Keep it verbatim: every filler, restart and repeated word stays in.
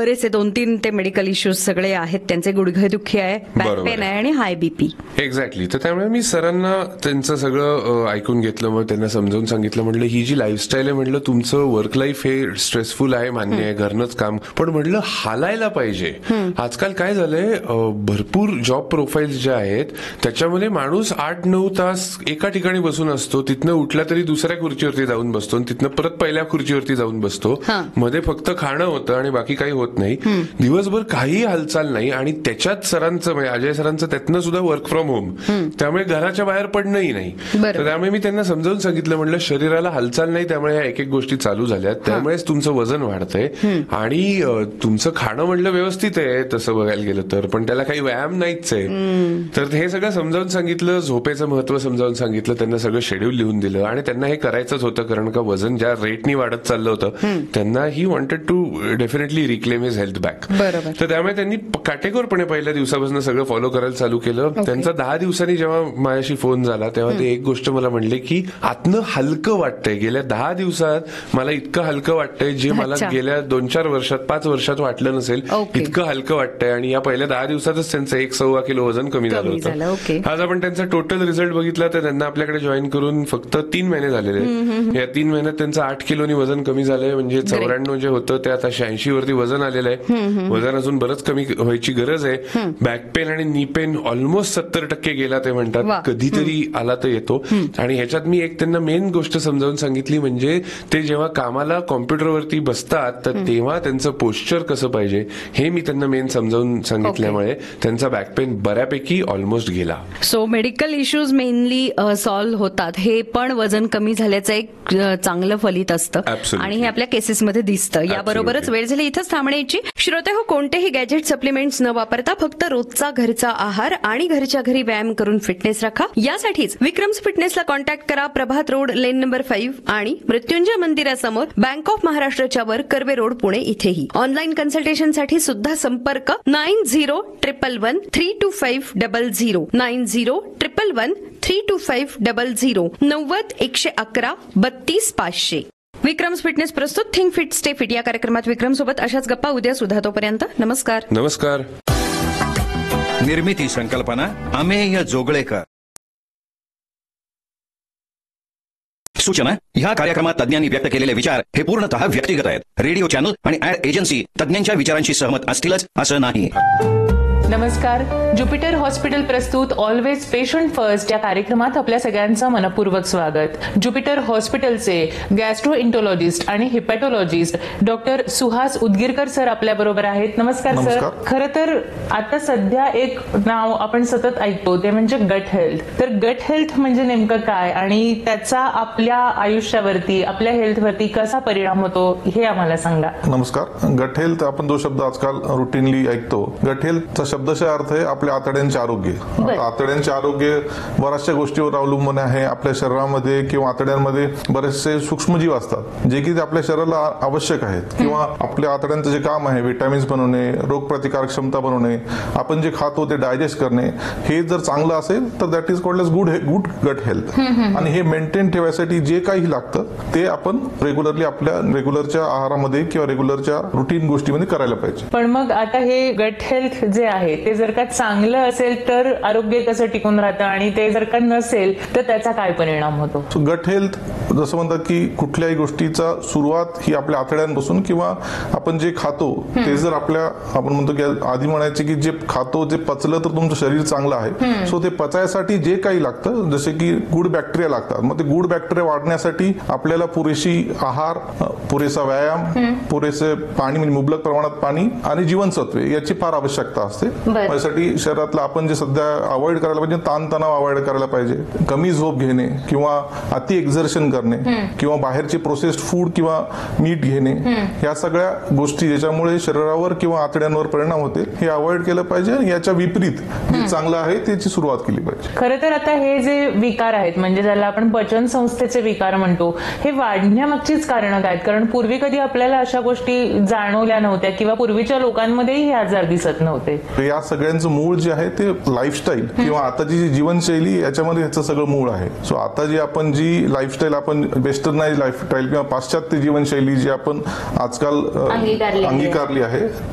बरेचसे दोन तीन ते मेडिकल इश्यूज सगळे आहेत. त्यांचे गुडघेदुखी आहे, बॅक पेन आहे आणि हाय बीपी. एक्झॅक्टली. तर त्यामुळे मी सरांना त्यांचं सगळं ऐकून घेतलं, मग त्यांना समजावून सांगितलं. म्हटलं ही जी लाईफस्टाईल आहे, म्हटलं तुमचं वर्क लाईफ हे स्ट्रेसफुल आहे, मान्य आहे, घरनंच काम, पण म्हटलं हालायला पाहिजे. आजकाल काय झालंय, भरपूर जॉब प्रोफाईल्स ज्या आहेत त्याच्यामध्ये माणूस आठ नऊ तास एका ठिकाणी बसून असतो, तिथनं उठला तरी दुसऱ्या खुर्चीवरती जाऊन बसतो, तिथनं परत पहिल्या खुर्चीवरती जाऊन बसतो, मध्ये फक्त खाणं होतं आणि बाकी काही होत नाही, दिवसभर काही हालचाल नाही. आणि त्याच्यात सरांचं म्हणजे अजय सरांचं त्यातनं सुद्धा वर्क फ्रॉम होम, त्यामुळे घराच्या बाहेर पडणंही नाही. तर त्यामुळे मी त्यांना समजावून सांगितलं, म्हटलं शरीराला हालचाल नाही त्यामुळे ह्या एक एक गोष्टी चालू झाल्यात, त्यामुळेच तुमचं वजन वाढतंय. आणि तुमचं खाणं म्हटलं व्यवस्थित आहे तसं बघायला गेलं तर, पण त्याला काही व्यायाम नाहीच आहे. तर हे सगळं समजावून सांगितलं, झोपेचं महत्व समजावून सांगितलं, त्यांना सगळं शेड्यूल लिहून दिलं. आणि त्यांना हे करायचंच होतं, कारण का वजन ज्या रेटनी वाढत चाललं होतं, त्यांना he wanted to definitely reclaim his health back. तर त्यामुळे त्यांनी काटेकोरपणे पहिल्या दिवसापासून सगळं फॉलो करायला चालू केलं. त्यांचा दहा दिवसांनी जेव्हा माझ्याशी फोन झाला तेव्हा ते एक गोष्ट मला म्हणले की आतनं हलकं वाटतंय. गेल्या दहा दिवसात मला इतकं हलकं वाटतंय जे मला गेल्या दोन चार वर्षात पाच वर्षात वाटलं नसेल, इतकं हलकं वाटतंय. आणि या पहिल्या दहा दिवसातच त्यांचं एक सव्वा किलो वजन कमी झालं होतं. आज आपण त्यांचा टोटल रिझल्ट बघितला तर त्यांना आपल्याकडे जॉईन करून फक्त तीन महिने झालेले. या तीन महिन्यात त्यांचं आठ किलोनी वजन कमी झालंय. म्हणजे चौऱ्याण्णव जे होतं ते आता शहाऐंशी वरती वजन आलेलं आहे. वजन अजून बरंच कमी व्हायची गरज आहे. बॅक पेन आणि नी पेन ऑलमोस्ट सत्तर टक्के गेला ते म्हणतात, कधीतरी आला तर येतो. आणि ह्याच्यात मी एक त्यांना मेन गोष्ट समजावून सांगितली, म्हणजे ते जेव्हा कामाला कॉम्प्युटरवरती बसतात तर तेव्हा त्यांचं पोश्चर कसं पाहिजे हे मी त्यांना मेन समजावून सांगितल्यामुळे त्यांचा बॅक पेन बऱ्यापैकी ऑलमोस्ट गेला. So medical issues mainly solve होतात, हे पण वजन कमी झाल्याचं एक चांगलं फलित असतं आणि हे आपल्या केसेसमध्ये दिसतं. याबरोबरच वेळ झाली इथंच थांबण्याची. श्रोते हो, कोणतेही गॅजेट सप्लिमेंट्स न वापरता फक्त रोजचा घरचा आहार आणि घरच्या घरी व्यायाम करून फिटनेस राखा. यासाठीच विक्रम्स फिटनेसला कॉन्टॅक्ट करा. प्रभात रोड, लेन नंबर फाईव्ह आणि मृत्युंजय मंदिरासमोर, बँक ऑफ महाराष्ट्राच्या वर, कर्वे रोड, पुणे इथेही. ऑनलाईन कन्सल्टेशनसाठी सुद्धा संपर्क nine zero triple one three to five double zero nine zero triple one three to five double zero नव्वद एकशे अकरा बत्तीस पाचशे. विक्रम्स फिटनेस प्रस्तुत थिंक फिट स्टे फिट या कार्यक्रमात विक्रम सोबत अशाच गप्पा उद्या सुद्धा. तोपर्यंत नमस्कार. नमस्कार. निर्मिती संकल्पना अमेय जोगळेकर. सूचना: ह्या कार्यक्रमात तज्ञांनी व्यक्त केलेले विचार हे पूर्णतः व्यक्तिगत आहेत. रेडिओ चॅनल आणि ऍड एजन्सी तज्ञांच्या विचारांशी सहमत असतीलच असं नाही. नमस्कार. ज्युपिटर हॉस्पिटल प्रस्तुत ऑलवेज पेशंट फर्स्ट या कार्यक्रमात आपल्या सगळ्यांचं मनपूर्वक स्वागत. ज्युपिटर हॉस्पिटलचे गॅस्ट्रोएंटरोलॉजिस्ट आणि हिपॅटोलॉजिस्ट डॉक्टर सुहास उदगीरकर सर आपल्या बरोबर आहेत. नमस्कार सर. खरं तर आता सध्या एक नाव आपण सतत ऐकतो ते म्हणजे गट हेल्थ. तर गट हेल्थ म्हणजे नेमकं काय आणि त्याचा आपल्या आयुष्यावरती, आपल्या हेल्थवरती कसा परिणाम होतो हे आम्हाला सांगा. नमस्कार. गट हेल्थ आपण जो शब्द आजकाल रुटीनली ऐकतो, गट हेल्थचा शब्दशः अर्थ आहे आपल्या आतड्यांचे आरोग्य. आतड्यांचे आरोग्य बऱ्याचशा गोष्टीवर अवलंबून आहे. आपल्या शरीरामध्ये किंवा आतड्यांमध्ये बरेचसे सूक्ष्मजीव असतात जे की आपल्या शरीराला आवश्यक आहेत, किंवा आपल्या आतड्यांचं जे काम आहे विटॅमिन्स बनवणे, रोगप्रतिकारक क्षमता बनवणे, आपण जे खातो ते डायजेस्ट करणे, हे जर चांगलं असेल तर that is called age good good gut health. आणि हे मेंटेन ठेवायसाठी जे काही लागतं ते आपण रेग्युलरली आपल्या रेग्युलरच्या आहारामध्ये किंवा रेग्युलरच्या रुटीन गोष्टीमध्ये करायला पाहिजे. पण मग आता हे गट हेल्थ जे आहे ते जर का चांगलं असेल तर आरोग्य कसं टिकून राहतं आणि ते जर का नसेल तर त्याचा काय परिणाम होतो? गट हेल्थ जसं म्हणतात की कुठल्याही गोष्टीचा सुरुवात ही आपल्या आतड्यांपासून, किंवा आपण जे खातो ते जर आपल्या, आपण म्हणतो की आधी म्हणायचे की जे खातो जे पचलं तर तुमचं शरीर चांगलं आहे. सो ते पचायसाठी जे काही लागतं, जसे की गुड बॅक्टेरिया लागतात, मग ते गुड बॅक्टेरिया वाढण्यासाठी आपल्याला पुरेशी आहार, पुरेसा व्यायाम, पुरेसे पाणी म्हणजे मुबलक प्रमाणात पाणी आणि जीवनसत्वे याची फार आवश्यकता असते. त्यासाठी शरीरातलं आपण जे सध्या अवॉइड करायला पाहिजे, ताणतणाव अवॉइड करायला पाहिजे, कमी झोप घेणे किंवा अति एक्झर्शन करणे किंवा बाहेरचे प्रोसेस्ड फूड किंवा मीठ घेणे, या सगळ्या गोष्टी ज्याच्यामुळे शरीरावर किंवा आतड्यांवर परिणाम होते हे अवॉइड केलं पाहिजे. याच्या विपरीत जे चांगलं आहे त्याची सुरुवात केली पाहिजे. खरं तर आता हे जे विकार आहेत, म्हणजे ज्याला आपण पचन संस्थेचे विकार म्हणतो, हे वाढण्यामागचीच कारणं काय? कारण पूर्वी कधी आपल्याला अशा गोष्टी जाणवल्या नव्हत्या किंवा पूर्वीच्या लोकांमध्येही हे आजार दिसत नव्हते. या सगळ्यांचं मूळ जे आहे ते लाईफस्टाईल किंवा आताची जी जीवनशैली याच्यामध्ये ह्याचं सगळं मूळ आहे. सो आता जी आपण जी लाईफस्टाईल, आपण वेस्टर्नाइज लाईफस्टाईल किंवा पाश्चात्य जीवनशैली जी आपण आजकाल अंगीकारली आहे